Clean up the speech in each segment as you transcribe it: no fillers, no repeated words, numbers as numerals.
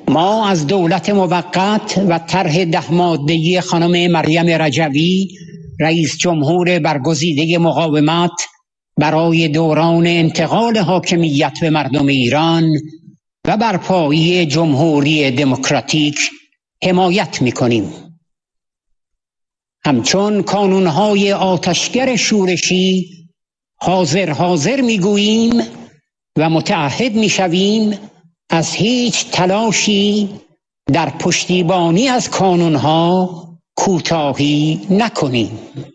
ما از دولت موقت و طرح 10 ماده‌ای خانم مریم رجوی رئیس جمهور برگزیده مقاومت برای دوران انتقال حاکمیت به مردم ایران و برپایی جمهوری دموکراتیک حمایت می‌کنیم. همچون کانون‌های آتشگر شورشی حاضر می‌گوییم و متعهد می‌شویم از هیچ تلاشی در پشتیبانی از کانون‌ها کوتاهی نکنیم.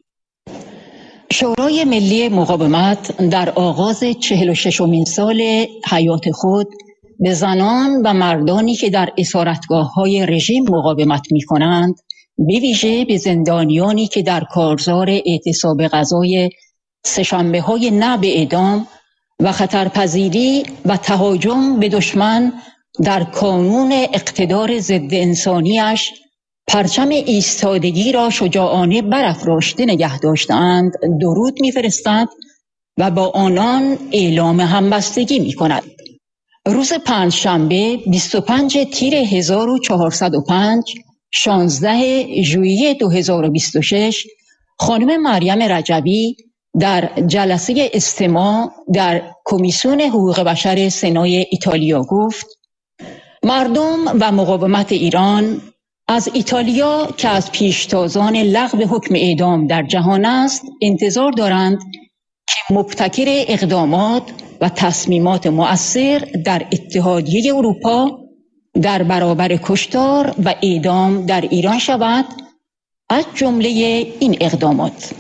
شورای ملی مقاومت در آغاز 46مین سال حیات خود به زنان و مردانی که در اسارتگاه‌های رژیم مقاومت می‌کنند، به ویژه به زندانیانی که در کارزار اعتصاب غذای سه‌شنبه‌های نه به اعدام و خطرپذیری و تهاجم به دشمن در کانون اقتدار ضد انسانیش پرچم ایستادگی را شجاعانه برافراشته نگه داشتند درود می‌فرستد و با آنان اعلام همبستگی می‌کند. روز پنجشنبه 25 تیر 1405 16 ژوئیه 2026 خانم مریم رجوی در جلسه استماع در کمیسیون حقوق بشر سنای ایتالیا گفت: مردم و مقاومت ایران از ایتالیا که از پیشتازان لغو حکم اعدام در جهان است انتظار دارند که مبتکر اقدامات و تصمیمات مؤثر در اتحادیه اروپا در برابر کشتار و اعدام در ایران شود. از جمله این اقدامات: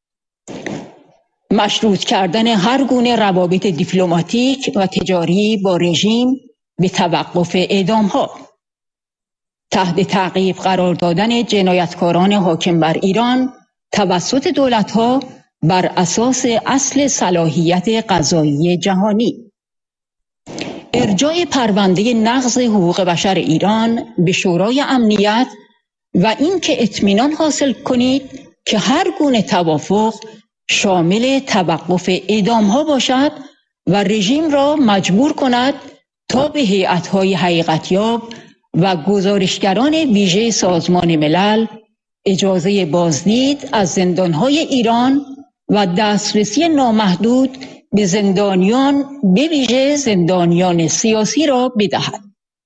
مشروط کردن هر گونه روابط دیپلماتیک و تجاری با رژیم به توقف اعدام‌ها، تحت تعقیب قرار دادن جنایتکاران حاکم بر ایران توسط دولت‌ها بر اساس اصل صلاحیت قضایی جهانی، ارجاع پرونده نقض حقوق بشر ایران به شورای امنیت و اینکه اطمینان حاصل کنید که هر گونه توافق شامل توقف اعدام‌ها باشد و رژیم را مجبور کند تا به هیئت‌های حقیقت‌یاب و گزارشگران ویژه سازمان ملل اجازه بازدید از زندان‌های ایران و دسترسی نامحدود به زندانیان به ویژه زندانیان سیاسی را بدهد.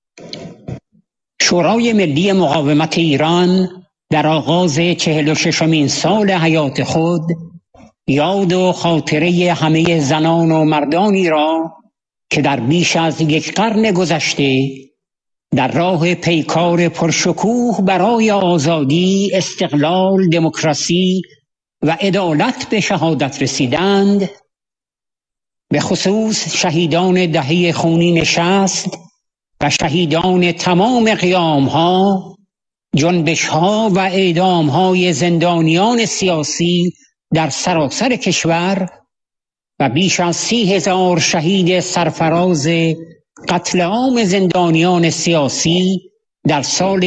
شورای ملی مقاومت ایران در آغاز 46مین سال حیات خود یاد و خاطره همه زنان و مردانی را که در بیش از 1 قرن گذشته در راه پیکار پرشکوه برای آزادی، استقلال، دموکراسی و عدالت به شهادت رسیدند، به خصوص شهیدان دهه خونین 60 و شهیدان تمام قیام‌ها، جنبش‌ها و اعدام‌های زندانیان سیاسی در سراسر کشور و بیش از 30,000 شهید سرفراز قتل عام زندانیان سیاسی در سال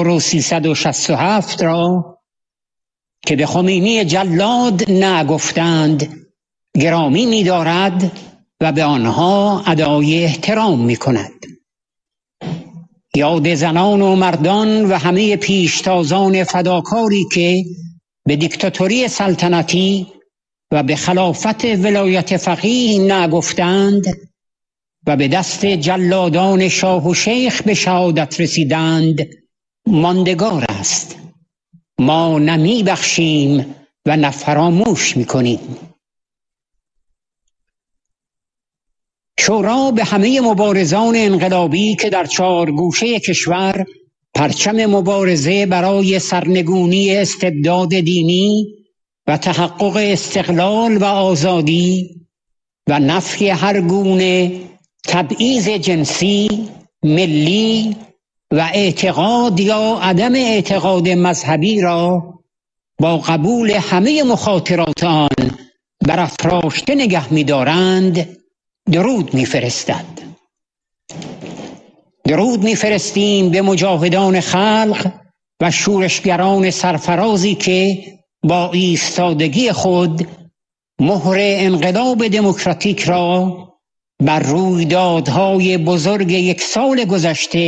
1367 را که به خمینی جلاد نگفتند گرامی می‌دارد و به آنها ادای احترام می‌کند. یاد زنان و مردان و همه پیشتازان فداکاری که به دیکتاتوری سلطنتی و به خلافت ولایت فقیه نگفتند و به دست جلادان شاه و شیخ به شهادت رسیدند ماندگار است. ما نمی بخشیم و نه فراموش می کنیم. شورا به همه مبارزان انقلابی که در 4 گوشه کشور پرچم مبارزه برای سرنگونی استبداد دینی و تحقق استقلال و آزادی و نفی هر گونه تبعیض جنسی، ملی و اعتقاد یا عدم اعتقاد مذهبی را با قبول همه مخاطرات آن برافراشته نگه می‌دارند درود می‌فرستد. درود می‌فرستیم به مجاهدان خلق و شورشگران سرفرازی که با ایستادگی خود مهر انقلاب دموکراتیک را بر رویدادهای بزرگ 1 سال گذشته